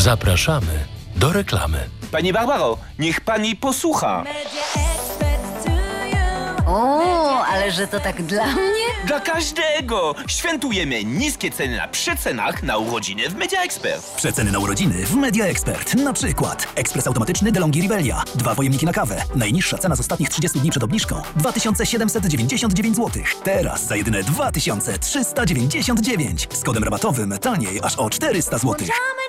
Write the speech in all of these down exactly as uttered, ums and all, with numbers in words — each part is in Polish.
Zapraszamy do reklamy. Pani Barbaro, niech pani posłucha. O, ale że to tak dla mnie? Dla każdego! Świętujemy niskie ceny na przecenach na urodziny w Media Expert. Przeceny na urodziny w Media Expert. Na przykład ekspres automatyczny DeLonghi Rivelia. Dwa pojemniki na kawę. Najniższa cena z ostatnich trzydziestu dni przed obniżką. dwa tysiące siedemset dziewięćdziesiąt dziewięć złotych. Teraz za jedyne dwa tysiące trzysta dziewięćdziesiąt dziewięć. Z kodem rabatowym taniej aż o czterysta złotych.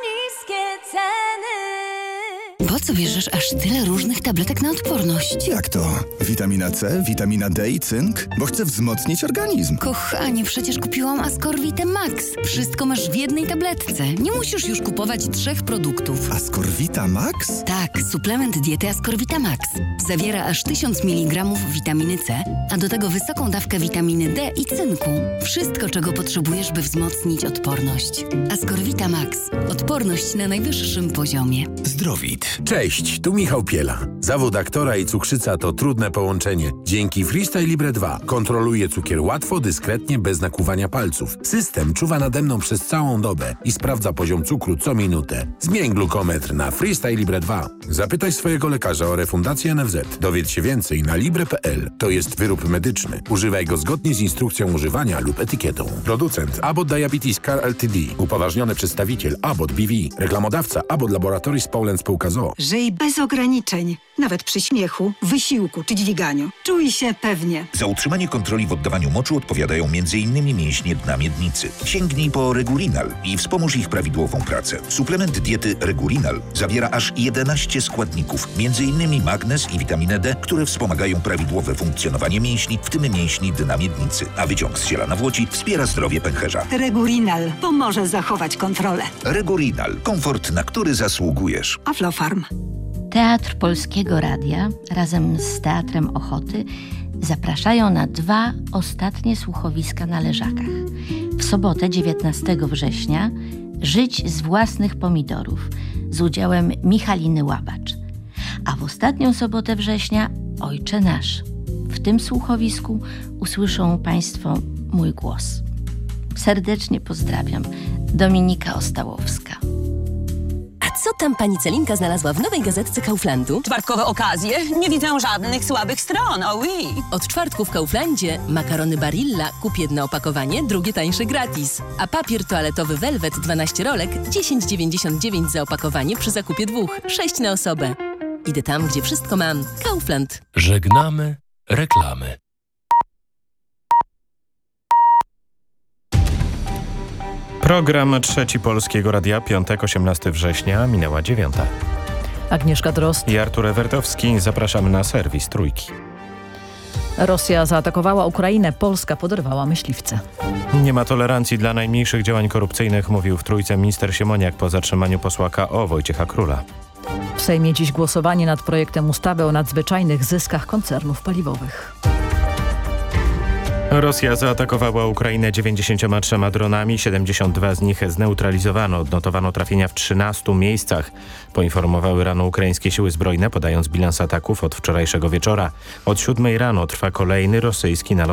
Po co bierzesz aż tyle różnych tabletek na odporność? Jak to? Witamina C, witamina D i cynk? Bo chcę wzmocnić organizm. Kochanie, przecież kupiłam Ascorvite Max. Wszystko masz w jednej tabletce. Nie musisz już kupować trzech produktów. Ascorvita Max? Tak, suplement diety Ascorvita Max. Zawiera aż tysiąc miligramów witaminy C, a do tego wysoką dawkę witaminy D i cynku. Wszystko, czego potrzebujesz, by wzmocnić odporność. Ascorvita Max. Odporność na najwyższym poziomie. Zdrowit. Cześć, tu Michał Piela. Zawód aktora i cukrzyca to trudne połączenie. Dzięki Freestyle Libre dwa kontroluję cukier łatwo, dyskretnie, bez nakłuwania palców. System czuwa nade mną przez całą dobę i sprawdza poziom cukru co minutę. Zmień glukometr na Freestyle Libre dwa. Zapytaj swojego lekarza o refundację N F Z. Dowiedz się więcej na libre kropka p l. To jest wyrób medyczny. Używaj go zgodnie z instrukcją używania lub etykietą. Producent Abbott Diabetes Care Ltd. Upoważniony przedstawiciel Abbott B V. Reklamodawca Abbott Laboratories Poland Spółka z o o. Żyj bez ograniczeń, nawet przy śmiechu, wysiłku czy dźwiganiu. Czuj się pewnie. Za utrzymanie kontroli w oddawaniu moczu odpowiadają między innymi mięśnie dna miednicy. Sięgnij po Regulinal i wspomóż ich prawidłową pracę. Suplement diety Regulinal zawiera aż jedenaście składników, między innymi magnez i witaminę D, które wspomagają prawidłowe funkcjonowanie mięśni, w tym mięśni dna miednicy. A wyciąg z ziela nawłoci wspiera zdrowie pęcherza. Regulinal pomoże zachować kontrolę. Regulinal. Komfort, na który zasługujesz. Aflofarm. Teatr Polskiego Radia razem z Teatrem Ochoty zapraszają na dwa ostatnie słuchowiska na Leżakach. W sobotę dziewiętnastego września Żyć z własnych pomidorów z udziałem Michaliny Łabacz. A w ostatnią sobotę września Ojcze Nasz. W tym słuchowisku usłyszą Państwo mój głos. Serdecznie pozdrawiam. Dominika Ostałowska. A co tam pani Celinka znalazła w nowej gazetce Kauflandu? Czwartkowe okazje? Nie widzę żadnych słabych stron, oh oui. Od czwartku w Kauflandzie makarony Barilla, kup jedno opakowanie, drugie tańsze gratis. A papier toaletowy Velvet dwanaście rolek, dziesięć dziewięćdziesiąt dziewięć za opakowanie przy zakupie dwóch, sześć na osobę. Idę tam, gdzie wszystko mam. Kaufland. Żegnamy reklamy. Program Trzeci Polskiego Radia, piątek, osiemnastego września, minęła dziewiąta. Agnieszka Drozd i Artur Ewertowski. Zapraszamy na serwis Trójki. Rosja zaatakowała Ukrainę, Polska poderwała myśliwce. Nie ma tolerancji dla najmniejszych działań korupcyjnych, mówił w Trójce minister Siemoniak po zatrzymaniu posła K O Wojciecha Króla. W Sejmie dziś głosowanie nad projektem ustawy o nadzwyczajnych zyskach koncernów paliwowych. Rosja zaatakowała Ukrainę dziewięćdziesięcioma trzema dronami, siedemdziesiąt dwa z nich zneutralizowano. Odnotowano trafienia w trzynastu miejscach. Poinformowały rano ukraińskie siły zbrojne, podając bilans ataków od wczorajszego wieczora. Od siódmej rano trwa kolejny rosyjski nalot